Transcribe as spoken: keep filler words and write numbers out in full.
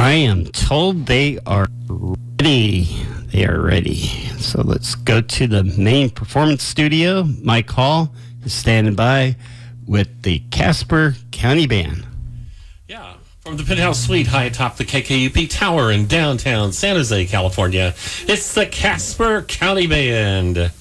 I am told they are ready. They are ready. So let's go to the main performance studio. Mike Hall is standing by with the Casper County Band. Yeah, from the Penthouse Suite high atop the K K U P Tower in downtown San Jose, California, it's the Casper County Band.